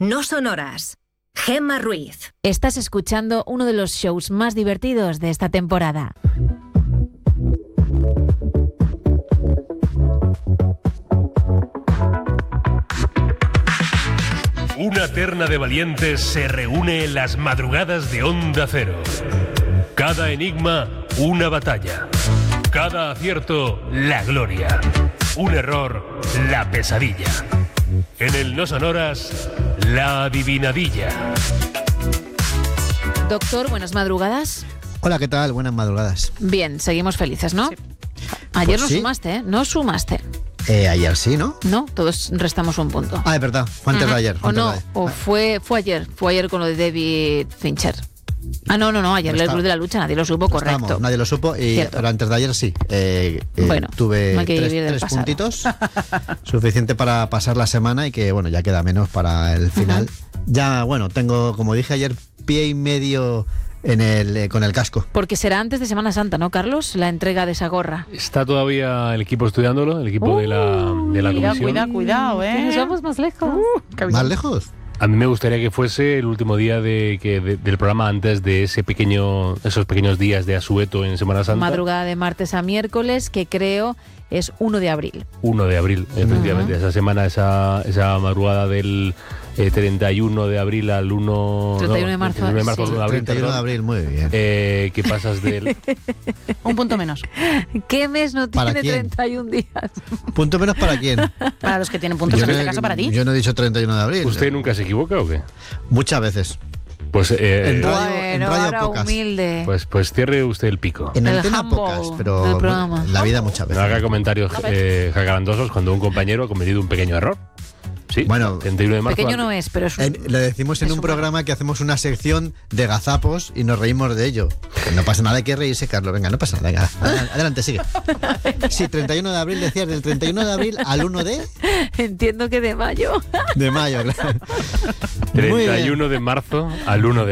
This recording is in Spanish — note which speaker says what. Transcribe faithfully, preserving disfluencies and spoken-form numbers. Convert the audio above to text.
Speaker 1: No Sonoras. Gemma Ruiz.
Speaker 2: Estás escuchando uno de los shows más divertidos de esta temporada.
Speaker 3: Una terna de valientes se reúne en las madrugadas de Onda Cero. Cada enigma, una batalla. Cada acierto, la gloria. Un error, la pesadilla. En el No Sonoras, la adivinadilla.
Speaker 2: Doctor, buenas madrugadas.
Speaker 4: Hola, ¿qué tal? Buenas madrugadas.
Speaker 2: Bien, seguimos felices, ¿no?
Speaker 5: Sí.
Speaker 2: Ayer
Speaker 4: Pues
Speaker 2: no
Speaker 4: sí.
Speaker 2: sumaste, ¿eh? No sumaste.
Speaker 4: Eh, ayer sí, ¿no?
Speaker 2: No, todos restamos un punto.
Speaker 4: Ah, es verdad, fue antes
Speaker 2: Ajá.
Speaker 4: de ayer.
Speaker 2: O
Speaker 4: antes
Speaker 2: no,
Speaker 4: de ayer.
Speaker 2: o fue, fue ayer. Fue ayer con lo de David Fincher. Ah, no, no, no, ayer
Speaker 4: No
Speaker 2: el
Speaker 4: está-
Speaker 2: Club de la Lucha, nadie lo supo,
Speaker 4: No
Speaker 2: correcto.
Speaker 4: estábamos, nadie lo supo, y,
Speaker 2: Cierto.
Speaker 4: pero antes de ayer sí. Eh, eh,
Speaker 2: Bueno,
Speaker 4: tuve
Speaker 2: no hay que
Speaker 4: tres,
Speaker 2: vivir del
Speaker 4: tres
Speaker 2: pasado.
Speaker 4: puntitos, suficiente para pasar la semana y que, bueno, ya queda menos para el final. Ya, bueno, tengo, como dije ayer, pie y medio en el eh, con el casco.
Speaker 2: Porque será antes de Semana Santa, ¿no, Carlos? La entrega de esa gorra.
Speaker 3: Está todavía el equipo estudiándolo, el equipo de la, de la
Speaker 5: Cuidado,
Speaker 3: comisión.
Speaker 5: cuidado, cuidado, ¿eh?
Speaker 2: Nos vamos más lejos.
Speaker 4: ¿Más lejos?
Speaker 3: A mí me gustaría que fuese el último día de, que, de- del programa antes de ese pequeño, esos pequeños días de asueto en Semana Santa.
Speaker 2: Madrugada de martes a miércoles, que creo es uno de abril.
Speaker 3: uno de abril, efectivamente. Esa semana, esa, esa madrugada del eh, treinta y uno de abril al uno...
Speaker 2: treinta y uno de marzo,
Speaker 3: treinta y uno de marzo,
Speaker 2: sí.
Speaker 3: uno de abril,
Speaker 4: treinta y uno de
Speaker 3: perdón.
Speaker 4: abril, muy bien.
Speaker 3: Eh, que pasas del...
Speaker 5: Un punto menos.
Speaker 2: ¿Qué mes no
Speaker 4: ¿Para
Speaker 2: tiene
Speaker 4: quién?
Speaker 2: treinta y un días?
Speaker 4: ¿Punto menos para quién?
Speaker 5: Para los que tienen puntos,
Speaker 4: Yo
Speaker 5: en este
Speaker 4: no-
Speaker 5: caso para ti.
Speaker 4: Yo no he dicho treinta y uno de abril.
Speaker 3: ¿Usted nunca se equivoca o qué?
Speaker 4: Muchas veces.
Speaker 3: Pues, eh,
Speaker 4: En radio- en
Speaker 2: Bueno,
Speaker 4: radio
Speaker 2: ahora
Speaker 4: pocas.
Speaker 2: humilde.
Speaker 3: pues, pues cierre usted el pico.
Speaker 4: En
Speaker 2: El
Speaker 4: antena
Speaker 2: humble
Speaker 4: pocas,
Speaker 2: del
Speaker 4: pero
Speaker 2: programa.
Speaker 4: en la vida muchas
Speaker 3: No
Speaker 4: veces.
Speaker 3: haga comentarios eh, jacarandosos cuando un compañero ha cometido un pequeño error. Sí,
Speaker 4: Bueno,
Speaker 3: treinta y uno de marzo.
Speaker 2: Pequeño no es, pero es un...
Speaker 4: En- lo decimos en
Speaker 2: Es
Speaker 4: un
Speaker 2: un-
Speaker 4: programa que hacemos una sección de gazapos y nos reímos de ello. Que no pasa nada, hay que reírse, Carlos. Venga, no pasa nada. Venga, adel- adelante, sigue. Sí, treinta y uno de abril, decías, del treinta y uno de abril al uno de,
Speaker 2: Entiendo que de mayo.
Speaker 4: de mayo. Claro. Muy bien.
Speaker 3: treinta y uno de marzo al uno de